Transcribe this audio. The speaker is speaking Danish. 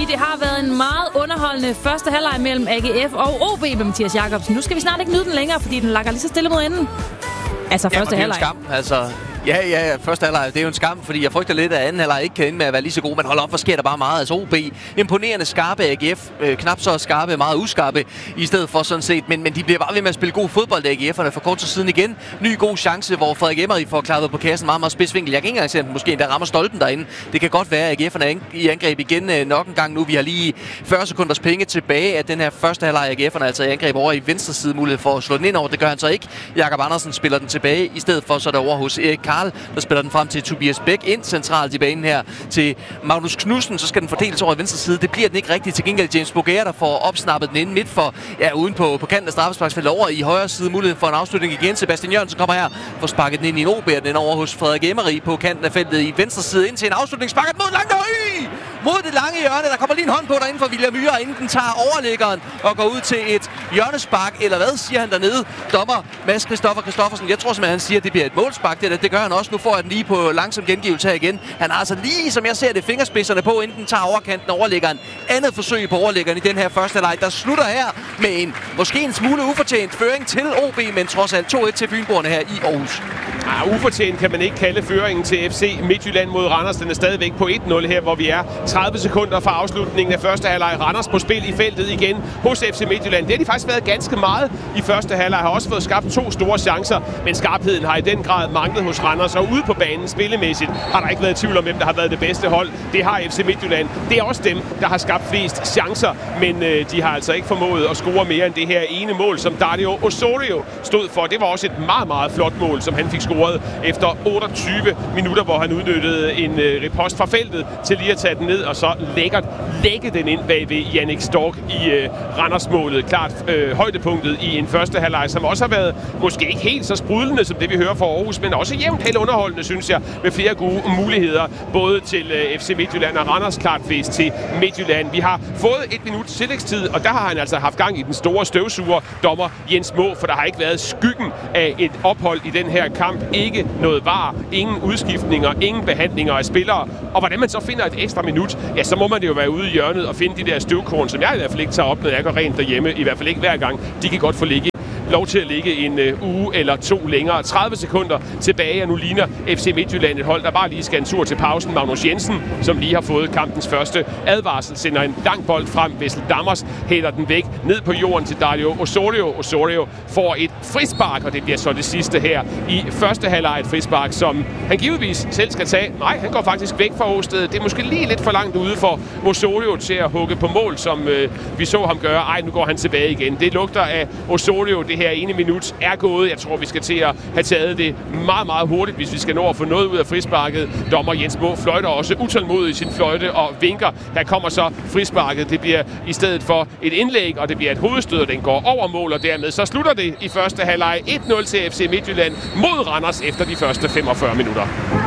sige, det har været en meget underholdende første halvleg mellem AGF og OB med Mathias Jacobsen. Nu skal vi snart ikke nyde den længere, fordi den lakker lige så stille mod enden. Altså første halvleg. Det er en skam, Ja, første halvleg, det er jo en skam, fordi jeg frygter lidt, at anden halvleg ikke kan ende med at være lige så god, men hold op, hvor sker der bare meget. Altså OB, imponerende skarpe, AGF, knap så skarpe, meget uskarpe i stedet for sådan set, men de bliver bare ved med at spille god fodbold, AGF'erne, for kort tid siden igen. Ny god chance, hvor Frederik Emery får klaret på kassen meget spidsvinkel. Jeg kan ikke engang se, at måske endda rammer stolpen derinde. Det kan godt være, at AGF'erne er i angreb igen nok en gang nu. Vi har lige 40 sekunders penge tilbage af den her første halvleg. AGF'erne altså i angreb over i venstre side, mulighed for at slå den ind over. Det gør han så ikke. Jakob Andersen spiller den tilbage. I stedet for så er der over hos Erik Karl, der spiller den frem til Tobias Bæk ind centralt i banen her til Magnus Knudsen. Så skal den fordeles over i venstre side. Det bliver den ikke rigtigt. Til gengæld James Boger, der får opsnappet den ind midt for, uden på kanten af straffesparksfeltet over i højre side. Muligheden for en afslutning igen. Sebastian Jørgensen kommer her, får sparket den ind i en OB, den over hos Frederik Emery på kanten af feltet i venstre side ind til en afslutning. Sparket mod langt mod det lange hjørne. Der kommer lige en hånd på derinde for William Myhre, inden den tager overliggeren og går ud til et hjørnespark. Eller hvad siger han dernede? Dommer Mads Christoffersen. Jeg tror simpelthen, han siger, at det bliver et målspark. Det gør han også. Nu får jeg den lige på langsom gengivelse her igen. Han har altså lige, som jeg ser det, fingerspidserne på, inden den tager overkanten og overliggeren. Andet forsøg på overliggeren i den her første leg, der slutter her med en måske en smule ufortjent føring til OB, men trods alt 2-1 til Fynboerne her i Aarhus. Ufortjent kan man ikke kalde føringen til FC Midtjylland mod Randers. Den er stadigvæk på 1-0 her, hvor vi er 30 sekunder fra afslutningen af første halvleg. Randers på spil i feltet igen hos FC Midtjylland. Det har de faktisk været ganske meget i første halvleg. Har også fået skabt 2 store chancer, men skarpheden har i den grad manglet hos Randers. Og ude på banen spillemæssigt har der ikke været tvivl om, hvem der har været det bedste hold. Det har FC Midtjylland. Det er også dem, der har skabt flest chancer, men de har altså ikke formået at score mere end det her ene mål, som Dario Osorio stod for. Det var også et meget, meget flot mål, som han fik scoret efter 28 minutter, hvor han udnyttede en ripost fra feltet til lige at tage den ned og så lækkert lægge den ind bag ved Jannik Stork i Randers-målet. Klart højdepunktet i en første halvleg, som også har været måske ikke helt så sprudlende som det, vi hører fra Aarhus, men også jævnt helt underholdende, synes jeg, med flere gode muligheder, både til FC Midtjylland og Randers. Klart flest til Midtjylland. Vi har fået 1 minut tillægstid, og der har han altså haft gang i den store støvsuger, dommer Jens Må, for der har ikke været skyggen af et ophold i den her kamp. Ikke noget var, ingen udskiftninger, ingen behandlinger af spillere. Og hvordan man så finder et ekstra minut, ja, så må man det jo være ude i hjørnet og finde de der støvkorn, som jeg i hvert fald ikke tager op, når jeg går rent derhjemme. I hvert fald ikke hver gang. De kan godt få lov til at ligge en uge eller 2 længere. 30 sekunder tilbage, og nu ligner FC Midtjylland et hold, der bare lige skal en tur til pausen. Magnus Jensen, som lige har fået kampens første advarsel, sender en lang bold frem. Wessel Dammers hælder den væk ned på jorden til Dario Osorio. Osorio får et frispark, og det bliver så det sidste her i første halvleg. Et frispark, som han givetvis selv skal tage. Nej, han går faktisk væk fra åstedet. Det er måske lige lidt for langt ude for Osorio til at hugge på mål, som vi så ham gøre. Nu går han tilbage igen. Det lugter af Osorio. Det her ene minut er gået. Jeg tror, vi skal til at have taget det meget, meget hurtigt, hvis vi skal nå at få noget ud af frisparket. Dommer Jens Må fløjter også utålmodigt i sin fløjte og vinker. Der kommer så frisparket. Det bliver i stedet for et indlæg, og det bliver et hovedstød, og den går over mål, og dermed så slutter det i første halvleg 1-0 til FC Midtjylland mod Randers efter de første 45 minutter.